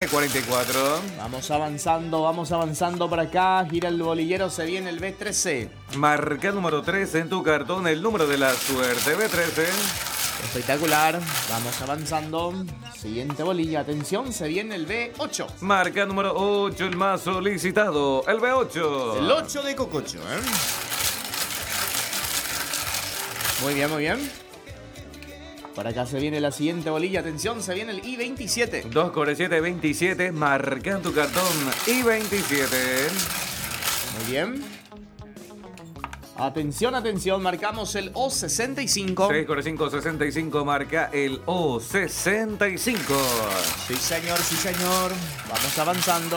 N44. Vamos avanzando por acá. Gira el bolillero, se viene el B13. Marca el número 3 en tu cartón, el número de la suerte, B13. Espectacular. Vamos avanzando. Siguiente bolilla. Atención, se viene el B8. Marca número 8, el más solicitado, el B8. El 8 de Cococho, Muy bien, muy bien. Por acá se viene la siguiente bolilla. Atención, se viene el I27. 2 con el 7, 27. Marca en tu cartón, I27. Muy bien. Atención, atención. Marcamos el O65. 6 con el 5, 65. Marca el O65. Sí, señor, sí, señor. Vamos avanzando.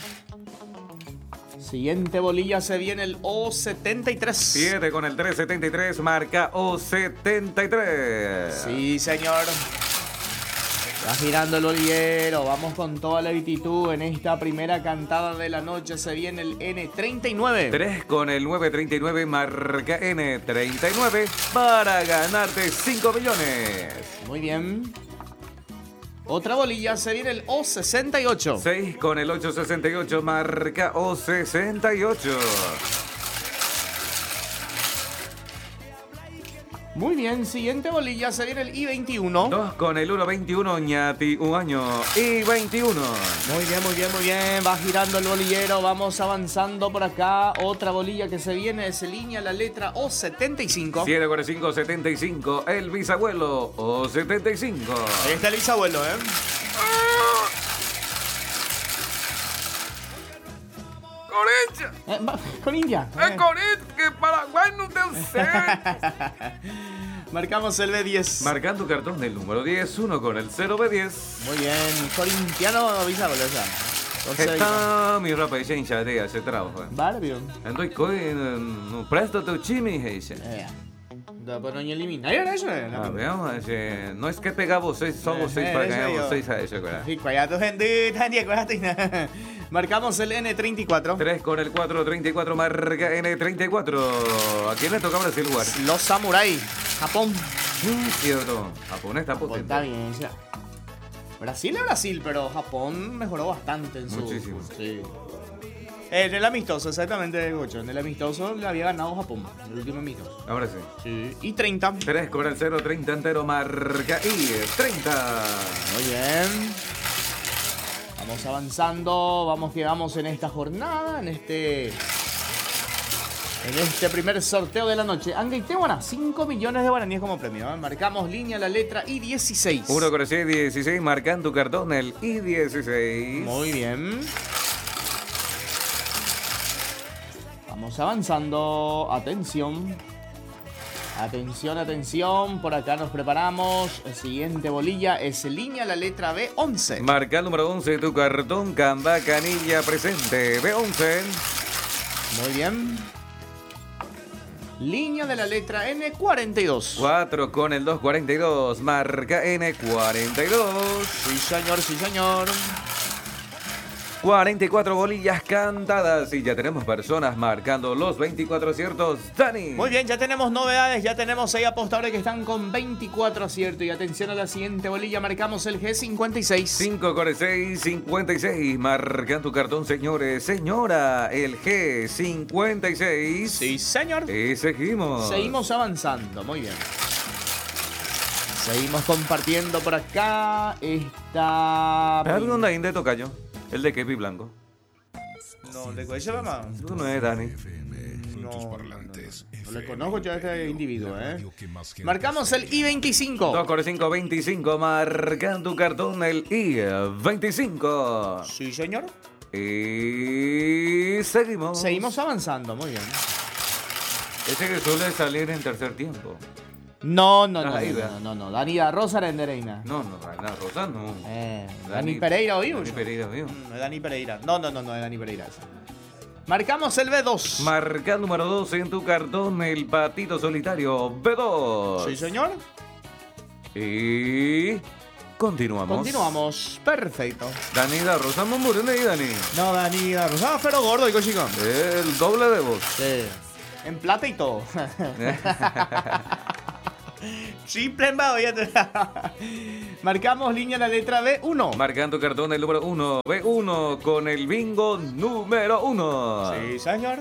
Siguiente bolilla, se viene el O73. 7 con el 373, marca O73. Sí, señor. Va girando el bolillero. Vamos con toda la actitud en esta primera cantada de la noche. Se viene el N39. 3 con el 939, marca N39 para ganarte 5 millones. Muy bien. Otra bolilla, se viene el O68. 6 con el 868, marca O68. Muy bien, siguiente bolilla, se viene el I21. 2 con el 121, ñati, un año, I21. Muy bien, muy bien, muy bien. Va girando el bolillero, vamos avanzando por acá. Otra bolilla que se viene, se línea la letra O75. 7 con el 575, el bisabuelo, O75. Ahí está el bisabuelo, Con India. Que Paraguay no te sé. Marcamos el B10. Marcando cartón del número 10, 1 con el 0B10. Muy bien, corintiano bisabuelo ya. Está mi ropa de chancha de ese trabajo. Barbio. Ando no presto tu chimi, dice. Pero no elimina. Eso veamos, no es que pegamos 6, somos 6 para ganar 6 a eso. Sí, cuidado, gente. Marcamos el N34. 3 con el 434, marca N34. ¿A quién le toca Brasil jugar? Los Samurai. Japón. Cierto, Japón está potente. Está bien, ya. Brasil es Brasil, pero Japón mejoró bastante en su... Muchísimo. Sí. En el amistoso, exactamente, Gocho. En el amistoso le había ganado Japón, el último amistoso. Ahora sí. Sí. Y 30. 3 con el 0, 30 entero, marca y 30. Muy bien. Vamos avanzando, vamos que vamos en esta jornada, en este primer sorteo de la noche. Angaite, bueno, 5 millones de guaraníes como premio. Marcamos línea la letra I16. 1 con el 6, 16, marcando tu cartón el I16. Muy bien. Vamos avanzando. Atención. Atención, atención. Por acá nos preparamos. El siguiente bolilla es línea la letra B11. Marca el número 11 de tu cartón. Camba Canilla presente. B11. Muy bien. Línea de la letra N42. 4 con el 242. Marca N42. Sí, señor, sí, señor. 44 bolillas cantadas y ya tenemos personas marcando los 24 aciertos. Dani. Muy bien, ya tenemos novedades, ya tenemos 6 apostadores que están con 24 aciertos. Y atención a la siguiente bolilla, marcamos el G56. 5 con el 6, 56. Marcan tu cartón, señores. Señora, el G56. Sí, señor. Y seguimos. Seguimos avanzando, muy bien. Seguimos compartiendo por acá. ¿Dónde hay de tocayo? El de Kepi Blanco. No, ¿de cuál se llama? Tú no eres Dani. No le conozco yo a este individuo, Marcamos el I25. 2 con el 5, 25. Marcan tu cartón el I25. Sí, señor. Y seguimos. Seguimos avanzando, muy bien. Ese que suele salir en tercer tiempo. No. Dani da Rosa Rendereina. No, Dani Rosa no. Dani Pereira oímos. Dani Pereira, ¿vio? No es Dani Pereira. No es Dani Pereira. Marcamos el B2. Marca el número 2 en tu cartón, el patito solitario B2. Sí, señor. Y continuamos. Perfecto. Dani da Rosa Momburene y Dani. No, Dani da Rosa, pero gordo, hijo chico. El doble de vos. Sí. En plata y todo. Triple embajo. Marcamos línea la letra B1. Marcando cartón el número 1. B1 con el bingo número 1. Sí, señor.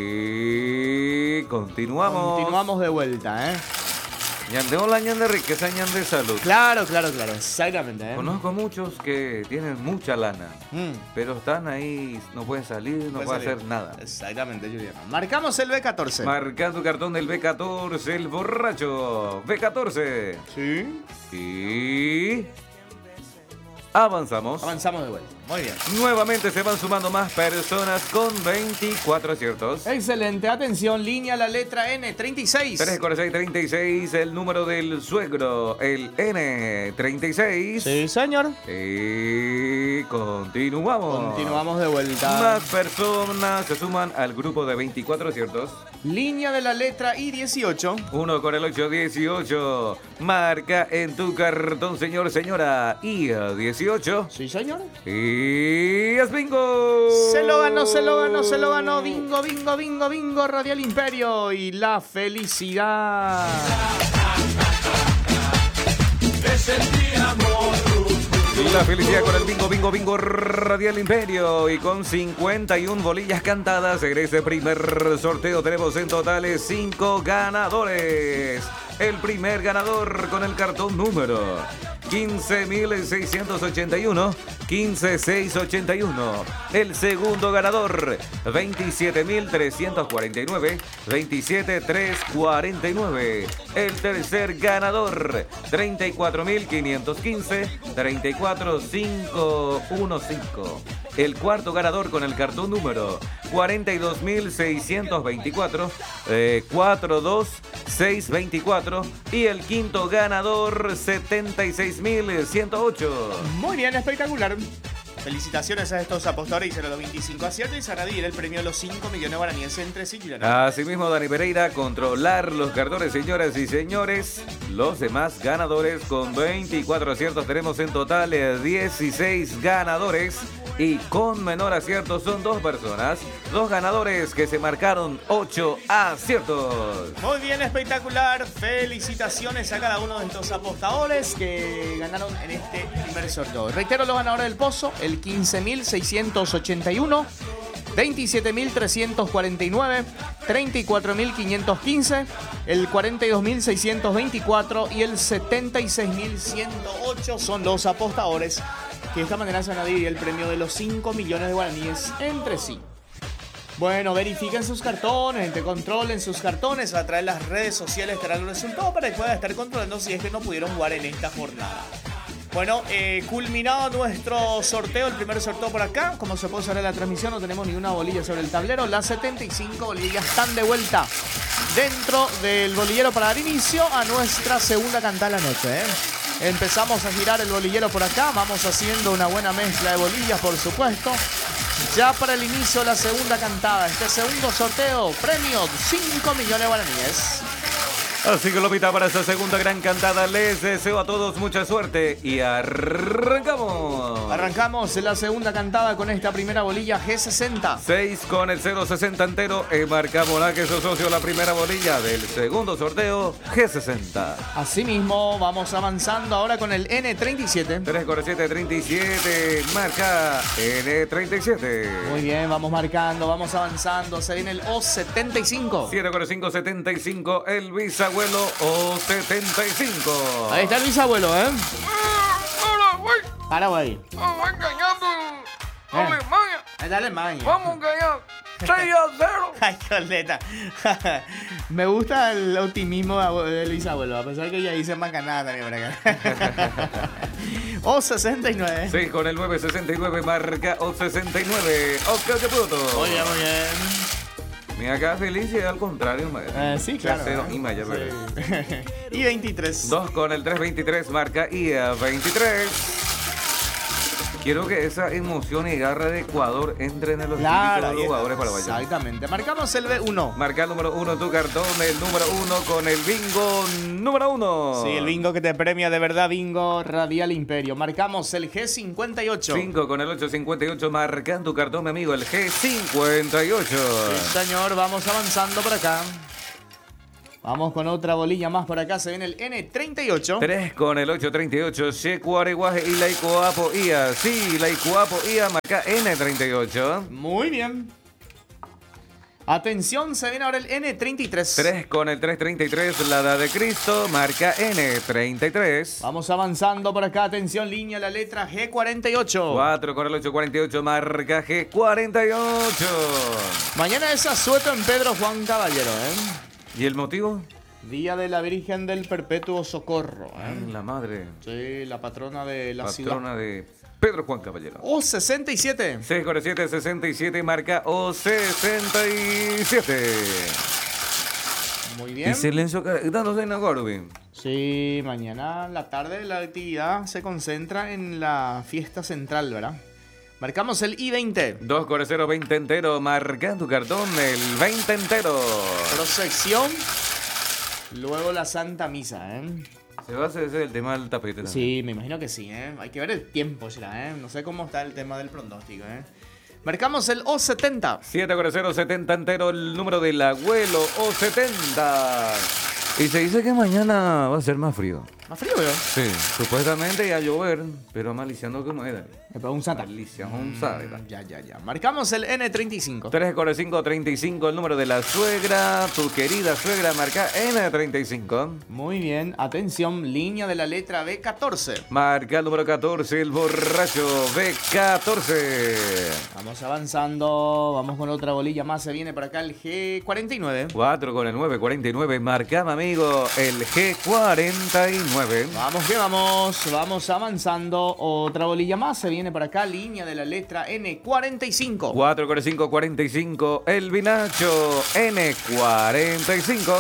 Y continuamos. Continuamos de vuelta, ¿eh? Ñandeo la ñande riqueza, ñande salud. Claro, exactamente, ¿eh? Conozco muchos que tienen mucha lana, pero están ahí, no pueden salir, no pueden hacer nada. Exactamente, Juliano. Marcamos el B14. Marcando cartón del B14, el borracho. B14. Sí. Y avanzamos. Avanzamos de vuelta. Muy bien. Nuevamente se van sumando más personas con 24 aciertos. Excelente. Atención, línea la letra N36. 34636, el número del suegro, el N36. Sí, señor. Y continuamos. Continuamos de vuelta. Más personas se suman al grupo de 24 aciertos. Línea de la letra I18. 1 con el 818. Marca en tu cartón, señor, señora. I18. Sí, señor. Y es bingo. Se lo ganó. Bingo. Radial Imperio. Y la felicidad. La felicidad con el bingo Radial Imperio. Y con 51 bolillas cantadas en este primer sorteo tenemos en totales 5 ganadores. El primer ganador con el cartón número 15.681, 15.681. El segundo ganador 27.349, 27.349. El tercer ganador 34.515, 34.515. El cuarto ganador con el cartón número 42.624, 42.624. Y el quinto ganador 76.108. Muy bien, espectacular. Felicitaciones a estos apostadores, hicieron los 25 aciertos y se van a dividir el premio de los 5 millones guaraníes entre sí. Asimismo, Dani Pereira, controlar los cartones, señoras y señores. Los demás ganadores con 24 aciertos tenemos en total 16 ganadores. Y con menor acierto son 2 personas. 2 ganadores que se marcaron 8 aciertos. Muy bien, espectacular. Felicitaciones a cada uno de estos apostadores que ganaron en este primer sorteo. Reitero los ganadores del pozo: el 15.681, 27.349, 34.515, el 42.624 y el 76.108 son los apostadores que de esta manera se van a dividir el premio de los 5 millones de guaraníes entre sí. Bueno, verifiquen sus cartones, gente, controlen sus cartones a través de las redes sociales, estarán los resultados para que puedan estar controlando si es que no pudieron jugar en esta jornada. Bueno, culminado nuestro sorteo, el primer sorteo por acá. Como se puede ver en la transmisión, no tenemos ninguna bolilla sobre el tablero. Las 75 bolillas están de vuelta dentro del bolillero para dar inicio a nuestra segunda cantada de la noche, ¿eh? Empezamos a girar el bolillero por acá. Vamos haciendo una buena mezcla de bolillas, por supuesto. Ya para el inicio de la segunda cantada, este segundo sorteo, premio 5 millones de guaraníes. Así que, Lopita, para esta segunda gran cantada les deseo a todos mucha suerte y arrancamos. Arrancamos la segunda cantada con esta primera bolilla G60. 6 con el 060 entero. Marcamos la que es su socio, la primera bolilla del segundo sorteo G60. Asimismo, vamos avanzando ahora con el N37. 34737, marca N37. Muy bien, vamos marcando, vamos avanzando. Se viene el O75. 74575, el bisabuelo O75. Ahí está el bisabuelo, ¿eh? Hola, güey. Paraguay. Vamos engañando a Alemania. Ahí está Alemania. Vamos a engañar 6-0. Ay, Coleta. Me gusta el optimismo del bisabuelo, a pesar que ya hice macanada también por acá. O69. 6 con el 969, marca O69. Oscar de Pluto. Muy bien, muy bien. Mira acá, Felicia, al contrario. Sí, claro. Y Maya, sí. Y 23. 2 con el 323, marca IA23. Quiero que esa emoción y garra de Ecuador entren en los Claro, de los jugadores paraguayos. Exactamente. Marcamos el B1. Marca el número 1 en tu cartón, el número 1 con el bingo número 1. Sí, el bingo que te premia de verdad, bingo Radial Imperio. Marcamos el G58. 5 con el 858, marca en tu cartón, mi amigo, el G58. Sí, señor, vamos avanzando por acá. Vamos con otra bolilla más por acá. Se viene el N38. 3 con el 838, Shecuareguaje y Laicoapo Ia. Sí, Laicoapo Ia marca N38. Muy bien. Atención, se viene ahora el N33. 3 con el 333, la edad de Cristo, marca N33. Vamos avanzando por acá. Atención, línea, la letra G48. 4 con el 848, marca G48. Mañana es asueto en Pedro Juan Caballero, ¿Y el motivo? Día de la Virgen del Perpetuo Socorro. La madre. Sí, la patrona de la ciudad. Patrona de Pedro Juan Caballero. O67. 6 con el 767, marca O67. Muy bien. Y silencio dándose en Gorbi. Sí, mañana en la tarde la actividad se concentra en la fiesta central, ¿verdad? Marcamos el I-20. 2 con el 020 entero, marca en tu cartón el 20 entero. Prosección. Luego la Santa Misa, ¿eh? Se va a hacer el tema del tapete también. Sí, me imagino que sí, ¿eh? Hay que ver el tiempo ya, ¿eh? No sé cómo está el tema del pronóstico, ¿eh? Marcamos el O70. 7 con el 070 entero, el número del abuelo O70. Y se dice que mañana va a ser más frío. Más frío, ¿verdad? Sí, supuestamente iba a llover, pero maliciando como era. Me pegó un santa. Maliciando un sabe. Ya. Marcamos el N35. 3 con el 535, el número de la suegra, tu querida suegra, marca N35. Muy bien. Atención, línea de la letra B14. Marca el número 14, el borracho B14. Vamos avanzando. Vamos con otra bolilla más. Se viene por acá el G49. 4 con el 949, marcaba amigo el G49. Vamos que vamos. Vamos avanzando. Otra bolilla más. Se viene por acá, línea de la letra N45. 4 con el 545, el Vinacho N45.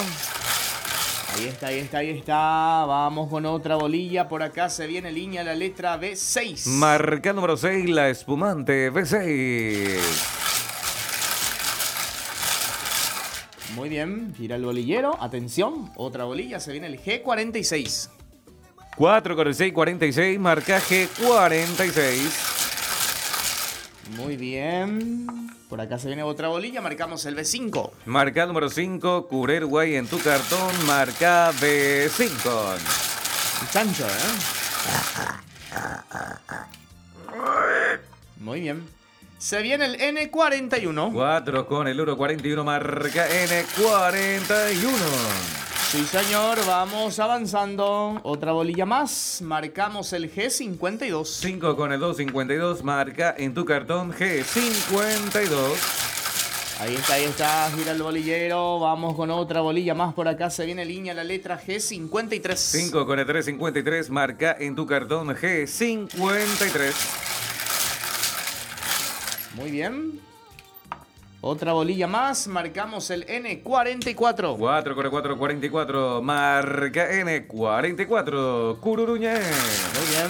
Ahí está. Vamos con otra bolilla. Por acá se viene línea de la letra B6. Marca el número 6, la espumante B6. Muy bien, gira el bolillero. Atención, otra bolilla. Se viene el G46. 4 con el 646, marca G46. Muy bien. Por acá se viene otra bolilla. Marcamos el B5. Marca el número 5, Curerguay en tu cartón, marca B5. Chancho, Muy bien. Se viene el N41. 4 con el 141, marca N41. Sí, señor, vamos avanzando. Otra bolilla más. Marcamos el G52. 5 con el 252, marca en tu cartón G52. Ahí está, gira el bolillero. Vamos con otra bolilla más. Por acá se viene línea la letra G53. 5 con el 353, marca en tu cartón G53. Muy bien. Otra bolilla más, marcamos el N44. 4 con el 444, marca N44, Cururuñe. Muy bien.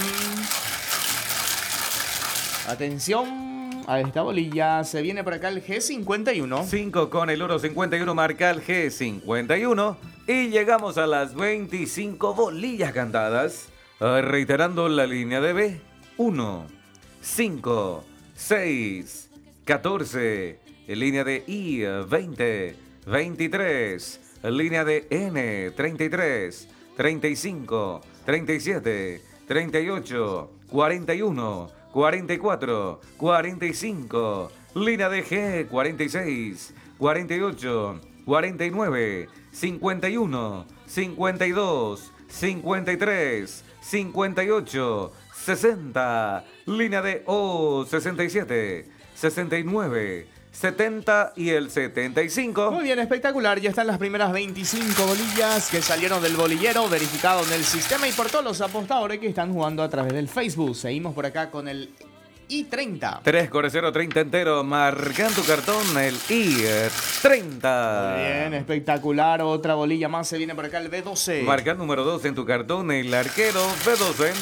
Atención a esta bolilla, se viene por acá el G51. 5 con el 151, marca el G51. Y llegamos a las 25 bolillas cantadas. Reiterando la línea de B. 1, 5, 6, 14... línea de I, 20, 23, línea de N, 33, 35, 37, 38, 41, 44, 45, línea de G, 46, 48, 49, 51, 52, 53, 58, 60, línea de O, 67, 69, 70 y el 75. Muy bien, espectacular. Ya están las primeras 25 bolillas que salieron del bolillero, verificado en el sistema y por todos los apostadores que están jugando a través del Facebook. Seguimos por acá con el I30. 3 con el 030 entero, marca en tu cartón el I30. Muy bien, espectacular. Otra bolilla más, se viene por acá el B12. Marca el número 2 en tu cartón, el arquero B12.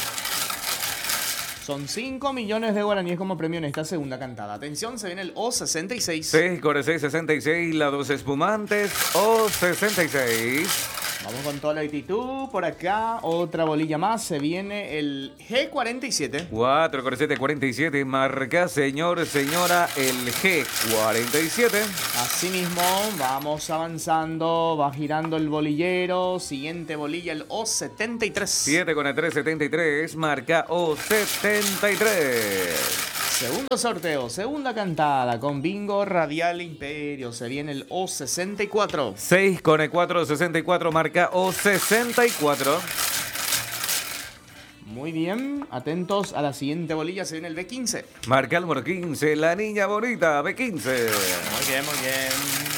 Son 5 millones de guaraníes como premio en esta segunda cantada. Atención, se viene el O66. 6 con el 666, la 2 espumantes, O66. Vamos con toda la actitud. Por acá, otra bolilla más. Se viene el G47. 4 con 7, 47. Marca, señor, señora, el G47. Asimismo, vamos avanzando. Va girando el bolillero. Siguiente bolilla, el O73. 7 con el 373. Marca O73. Segundo sorteo, segunda cantada con Bingo Radial Imperio. Se viene el O64. 6 con el 464, marca O64. Muy bien, atentos a la siguiente bolilla. Se viene el B15. Marca el número 15, la niña bonita, B15. Muy bien, muy bien.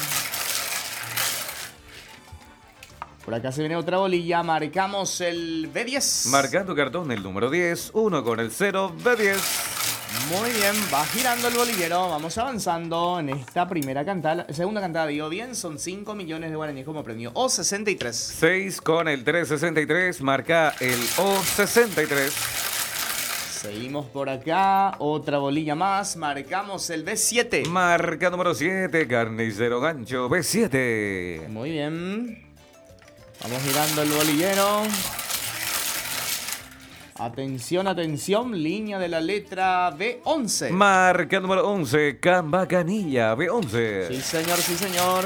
Por acá se viene otra bolilla. Marcamos el B10. Marca tu cartón el número 10, 1 con el 0, B10. Muy bien, va girando el bolillero. Vamos avanzando en esta primera cantada. Segunda cantada, digo bien, son 5 millones de guaraníes como premio. O63. 6 con el 363, marca el O63. Seguimos por acá. Otra bolilla más. Marcamos el B7. Marca número 7, carnicero gancho, B7. Muy bien. Vamos girando el bolillero. Atención, atención, línea de la letra B11. Marca número 11, Cambacanilla, B11. Sí, señor, sí, señor.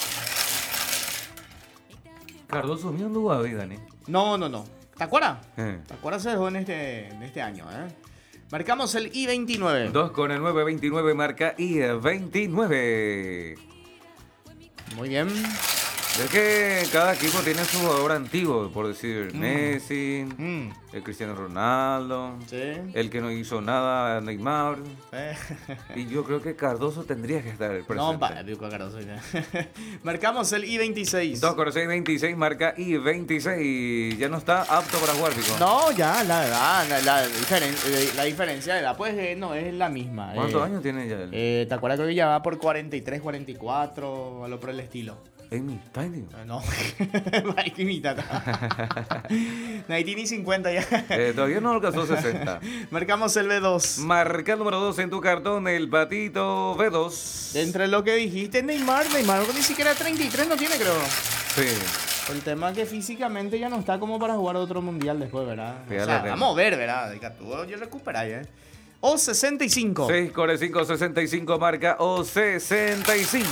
Cardoso mío no va a ver, Dani. No. ¿Tacuara? Eh. Tacuara se dejó en este año, ¿eh? Marcamos el I29. 2 con el 929, marca I29. Muy bien. Es que cada equipo tiene su jugador antiguo, por decir Messi, el Cristiano Ronaldo, Sí. el que no hizo nada, Neymar. Eh. Y yo creo que Cardoso tendría que estar presente. No, Duco Cardoso. Marcamos el I26. 2 con 6, 26, marca I26. Ya no está apto para jugar, Pico. No, ya, la edad, la diferencia de edad, pues no es la misma. ¿Cuántos años tiene ya él? Tacuara creo que ya va por 43, 44, a lo por el estilo. Es mi timing. No, hay que imitar. No tiene 50 ya. Todavía no alcanzó 60. Marcamos el B2. Marca el número 2 en tu cartón, el patito B2. Entre lo que dijiste, Neymar ni siquiera 33 no tiene, creo. Sí. El tema es que físicamente ya no está como para jugar otro mundial después, ¿verdad? Fíjate, O sea, tema. vamos a ver, ¿verdad? De que tú yo recuperáis, O 65. 6 con el 5, 65, marca O65.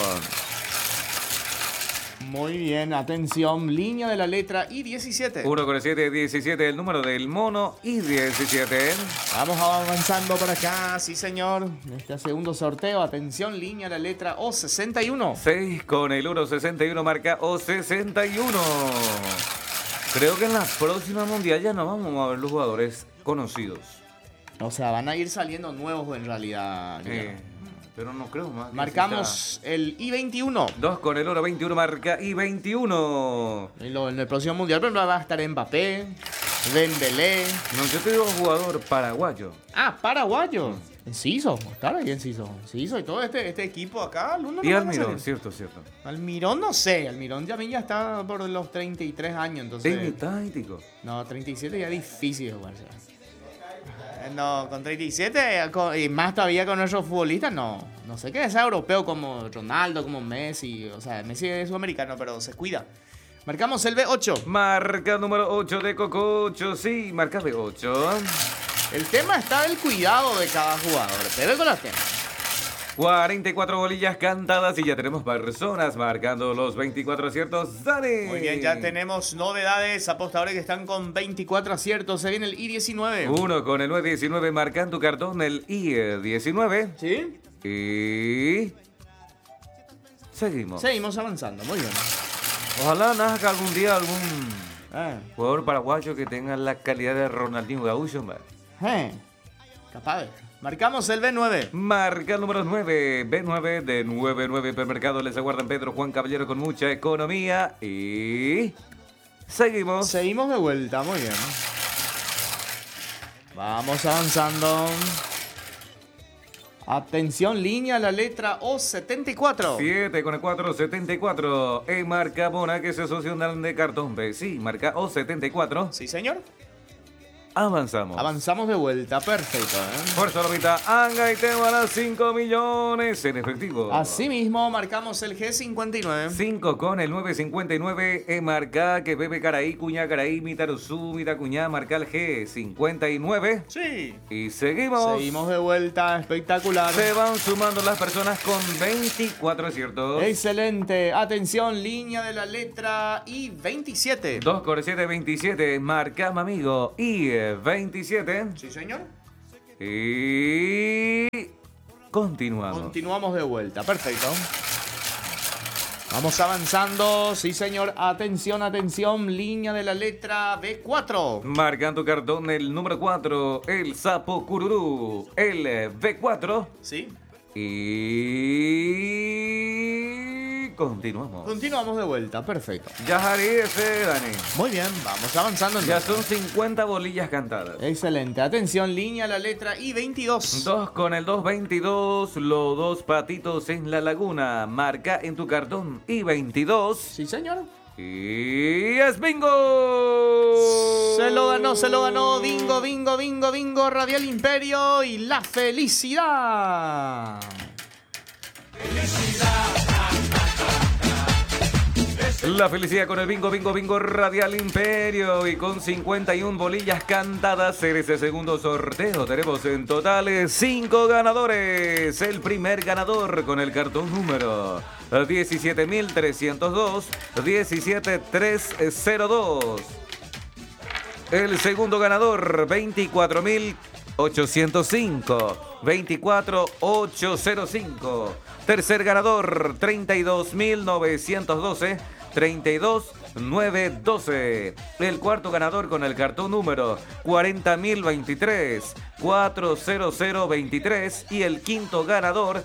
Muy bien, atención, línea de la letra I17. 1 con el 7, 17, el número del mono I17. Vamos avanzando por acá, sí señor. Este segundo sorteo, atención, línea de la letra O61. 6 con el 1, 61, marca O61. Creo que en la próxima mundial ya no vamos a ver los jugadores conocidos. O sea, van a ir saliendo nuevos en realidad. Pero no creo más. Marcamos el I21. 2 con el 1, 21, marca I21. En el próximo mundial, pero va a estar Mbappé, Dembélé. No, yo te digo jugador paraguayo. Ah, paraguayo. Enciso, claro, ahí Enciso. Enciso y todo este equipo acá. Y Almirón, cierto. Almirón no sé, Almirón ya está por los 33 años, entonces. Es mitad, tico. No, 37 ya es difícil de jugarse. No, con 37 y más todavía con nuestros futbolistas, no sé qué es europeo como Ronaldo, como Messi. O sea, Messi es sudamericano, pero se cuida. Marcamos el B8. Marca número 8 de Cococho, sí, marca B8. El tema está del cuidado de cada jugador. Te veo con los temas. 44 bolillas cantadas y ya tenemos personas marcando los 24 aciertos. ¡Dale! Muy bien, ya tenemos novedades. Apostadores que están con 24 aciertos. Se viene el I19. 1 con el 919, marca en tu cartón el I19. ¿Sí? Y seguimos. Seguimos avanzando, muy bien. Ojalá nazca algún día algún jugador paraguayo que tenga la calidad de Ronaldinho Gaúcho. Capaz. Marcamos el B9. Marca el número 9. B9 de 99 Hipermercado. Les aguardan Pedro Juan Caballero con mucha economía. Y seguimos. Seguimos de vuelta, muy bien. Vamos avanzando. Atención, línea, la letra O74. 7 con el 474. En marca Bona que se asocian de cartón B. Sí, marca O74. Sí, señor. avanzamos. Avanzamos de vuelta, perfecto. Fuerza Lomita, anga y te van a 5 millones en efectivo. Asimismo, marcamos el G59. 5 con el 959, marca que Bebe Caraí, Cuña Caraí, Mitaruzú, Mitacuñá, marca el G59. Sí. Y seguimos. Seguimos de vuelta, espectacular. Se van sumando las personas con 24 aciertos. Excelente. Atención, línea de la letra I27. 2 con 7, 27, marca amigo I27. Sí, señor. Y continuamos. Continuamos de vuelta, perfecto. Vamos avanzando, sí señor, atención, atención, línea de la letra B4. Marca tu cartón el número 4, el sapo cururú, el B4. Sí. Y continuamos. Continuamos de vuelta, perfecto. Yajari ese, Dani. Muy bien, vamos avanzando. Ya entonces. son 50 bolillas cantadas. Excelente, atención, línea de la letra I22. 2 con el 222, los dos patitos en la laguna. Marca en tu cartón I22. Sí señor. Y es bingo. Se lo ganó, bingo, bingo, bingo, bingo, Radial Imperio y la felicidad. La felicidad con el bingo, bingo, bingo Radial Imperio y con 51 bolillas cantadas en ese segundo sorteo tenemos en total 5 ganadores. El primer ganador con el cartón número 17.302, 17302. El segundo ganador 24.805, 24805. Tercer ganador 32.912, 32912. El cuarto ganador con el cartón número 40.023, 40023. Y el quinto ganador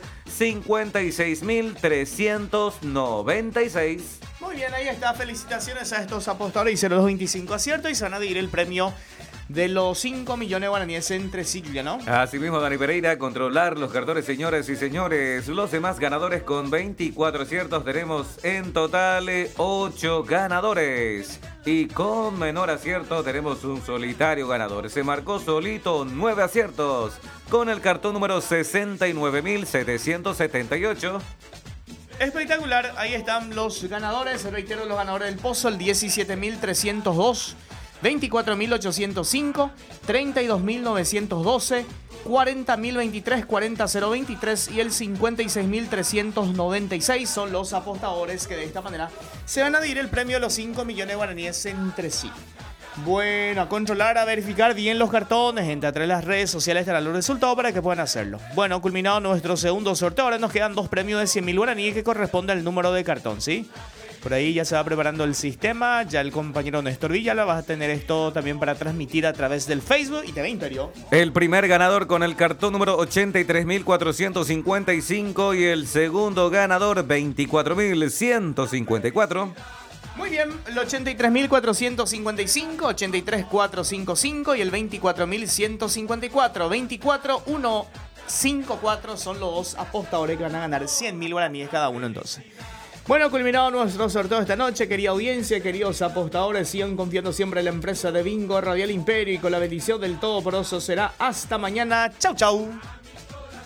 56.396. Muy bien, ahí está. Felicitaciones a estos apostadores. Hicieron los 25 aciertos y se van a dividir el premio de los 5 millones de guaraníes entre sí, ¿no? Así mismo, Dani Pereira, controlar los cartones, señoras y señores. Los demás ganadores con 24 aciertos. Tenemos en total 8 ganadores. Y con menor acierto tenemos un solitario ganador. Se marcó solito 9 aciertos con el cartón número 69.778. Espectacular, ahí están los ganadores. Reitero, los ganadores del pozo: el 17.302, 24.805, 32.912, 40.023, 40.023 y el 56.396 son los apostadores que de esta manera se van a dividir el premio de los 5 millones de guaraníes entre sí. Bueno, a controlar, a verificar bien los cartones, gente, a través de las redes sociales estarán los resultados para que puedan hacerlo. Bueno, culminado nuestro segundo sorteo, ahora nos quedan 2 premios de 100.000 guaraníes que corresponde al número de cartón, ¿sí? Por ahí ya se va preparando el sistema, ya el compañero Néstor Villala va a tener esto también para transmitir a través del Facebook y TV Imperio. El primer ganador con el cartón número 83.455 y el segundo ganador 24.154. Muy bien, el 83.455, 83.455 y el 24.154. 24.154 son los dos apostadores que van a ganar 100.000 guaraníes cada uno entonces. Bueno, culminado nuestro sorteo esta noche, querida audiencia, queridos apostadores, sigan confiando siempre en la empresa de Bingo Radial Imperio y con la bendición del Todopoderoso será hasta mañana. Chau, chau.